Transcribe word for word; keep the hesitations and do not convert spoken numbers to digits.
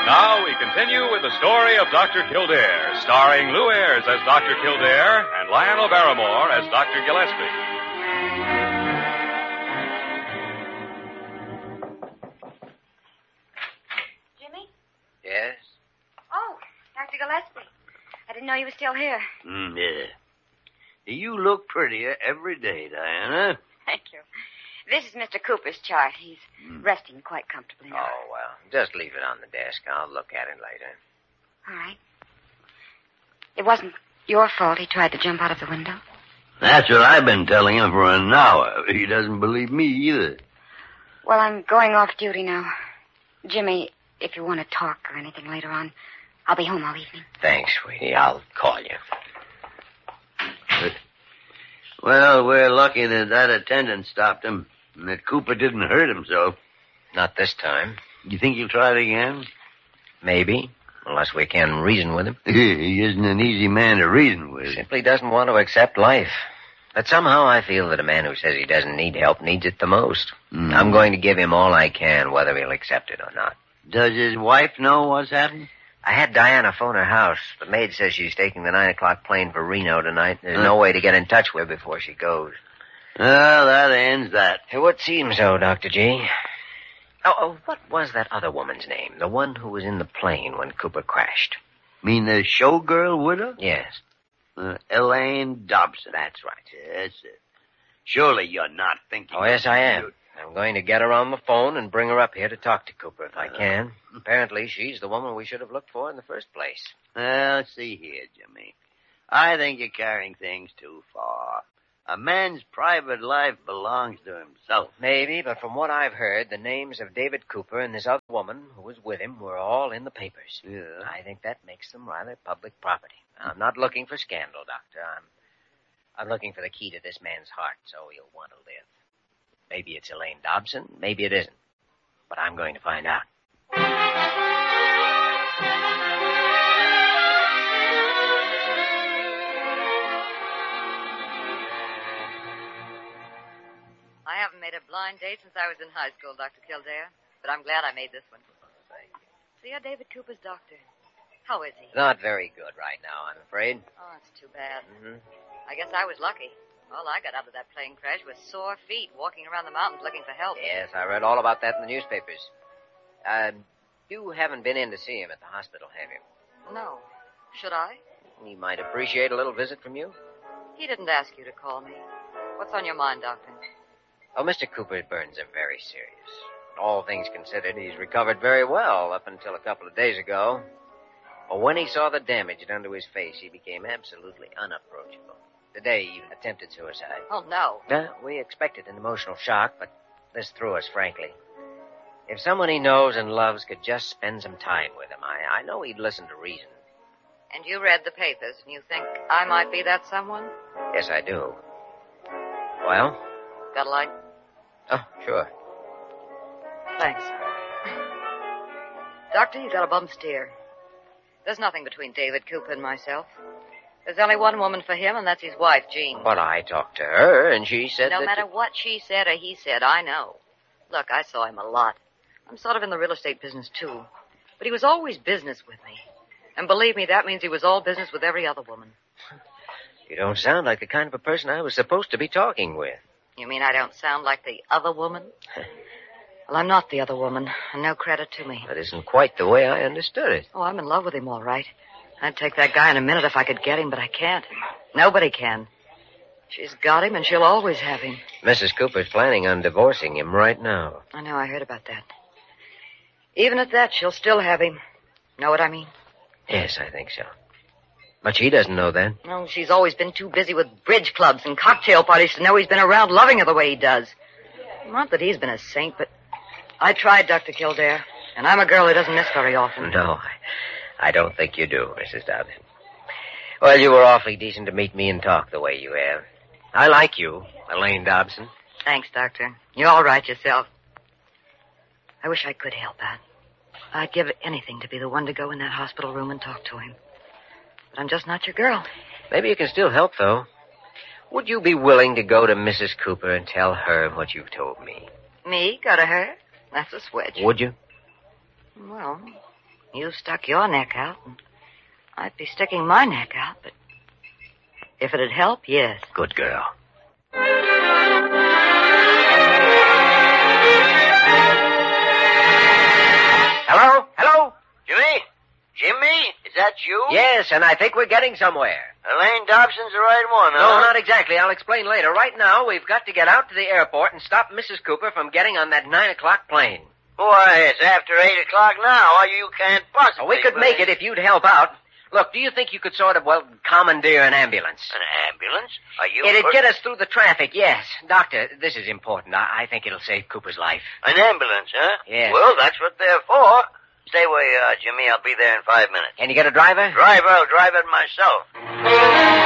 Now we continue with the story of Doctor Kildare, starring Lou Ayres as Doctor Kildare and Lionel Barrymore as Doctor Gillespie. Jimmy? Yes? Oh, Doctor Gillespie. I didn't know you were still here. Mm, yeah. You look prettier every day, Diana. Thank you. This is Mister Cooper's chart. He's Mm. resting quite comfortably now. Oh, well, just leave it on the desk. I'll look at it later. All right. It wasn't your fault he tried to jump out of the window. That's what I've been telling him for an hour. He doesn't believe me either. Well, I'm going off duty now. Jimmy, if you want to talk or anything later on, I'll be home all evening. Thanks, sweetie. I'll call you. But, well, we're lucky that that attendant stopped him and that Cooper didn't hurt himself. Not this time. You think he'll try it again? Maybe, unless we can reason with him. He isn't an easy man to reason with. Simply doesn't want to accept life. But somehow I feel that a man who says he doesn't need help needs it the most. Mm. I'm going to give him all I can, whether he'll accept it or not. Does his wife know what's happened? I had Diana phone her house. The maid says she's taking the nine o'clock plane for Reno tonight. There's huh? no way to get in touch with her before she goes. Well, that ends that. It would seem so, Doctor G. Oh, oh, what was that other woman's name? The one who was in the plane when Cooper crashed. Mean the showgirl widow? Yes. Uh, Elaine Dobson. That's right. Yes. Uh, surely you're not thinking... Oh, yes, I am. I'm going to get her on the phone and bring her up here to talk to Cooper if I can. Uh, Apparently, she's the woman we should have looked for in the first place. Well, see here, Jimmy. I think you're carrying things too far. A man's private life belongs to himself. Maybe, but from what I've heard, the names of David Cooper and this other woman who was with him were all in the papers. Yeah. I think that makes them rather public property. I'm not looking for scandal, Doctor. I'm, I'm looking for the key to this man's heart, so he'll want to live. Maybe it's Elaine Dobson, maybe it isn't. But I'm going to find out. I haven't made a blind date since I was in high school, Doctor Kildare, but I'm glad I made this one. So you're David Cooper's doctor. How is he? Not very good right now, I'm afraid. Oh, it's too bad. Mm-hmm. I guess I was lucky. All I got out of that plane crash was sore feet walking around the mountains looking for help. Yes, I read all about that in the newspapers. Uh, you haven't been in to see him at the hospital, have you? No. Should I? He might appreciate a little visit from you. He didn't ask you to call me. What's on your mind, Doctor? Oh, Mister Cooper's burns are very serious. All things considered, he's recovered very well up until a couple of days ago. But when he saw the damage done to his face, he became absolutely unapproachable. Today, he attempted suicide. Oh, no. Uh, we expected an emotional shock, but this threw us, frankly. If someone he knows and loves could just spend some time with him, I, I know he'd listen to reason. And you read the papers, and you think I might be that someone? Yes, I do. Well? Got a light? Oh, sure. Thanks. Doctor, you got a bum steer. There's nothing between David Cooper and myself. There's only one woman for him, and that's his wife, Jean. But I talked to her, and she said No that... matter what she said or he said, I know. Look, I saw him a lot. I'm sort of in the real estate business, too. But he was always business with me. And believe me, that means he was all business with every other woman. You don't sound like the kind of a person I was supposed to be talking with. You mean I don't sound like the other woman? Well, I'm not the other woman, and no credit to me. That isn't quite the way I understood it. Oh, I'm in love with him, all right. I'd take that guy in a minute if I could get him, but I can't. Nobody can. She's got him, and she'll always have him. Missus Cooper's planning on divorcing him right now. I know, I heard about that. Even at that, she'll still have him. Know what I mean? Yes, I think so. But she doesn't know that. No, she's always been too busy with bridge clubs and cocktail parties to know he's been around loving her the way he does. Not that he's been a saint, but I tried, Doctor Kildare, and I'm a girl who doesn't miss very often. No, I... I don't think you do, Missus Dobson. Well, you were awfully decent to meet me and talk the way you have. I like you, Elaine Dobson. Thanks, Doctor. You're all right yourself. I wish I could help out. I'd give anything to be the one to go in that hospital room and talk to him. But I'm just not your girl. Maybe you can still help, though. Would you be willing to go to Missus Cooper and tell her what you've told me? Me? Go to her? That's a switch. Would you? Well... You stuck your neck out, and I'd be sticking my neck out, but if it'd help, yes. Good girl. Hello? Hello? Jimmy? Jimmy? Is that you? Yes, and I think we're getting somewhere. Elaine Dobson's the right one, huh? No, not exactly. I'll explain later. Right now, we've got to get out to the airport and stop Missus Cooper from getting on that nine o'clock plane. Why, it's after eight o'clock now. You can't possibly... Oh, we could make it if you'd help out. Look, do you think you could sort of, well, commandeer an ambulance? An ambulance? Are you... It'd per- get us through the traffic, yes. Doctor, this is important. I, I think it'll save Cooper's life. An ambulance, huh? Yes. Well, that's what they're for. Stay where you are, Jimmy. I'll be there in five minutes. Can you get a driver? Driver, I'll drive it myself.